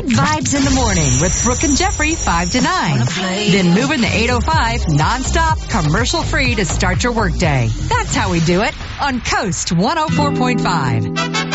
Good vibes in the morning with Brooke and Jeffrey 5 to 9. Then moving the 805 nonstop, commercial-free to start your workday. That's how we do it on Coast 104.5.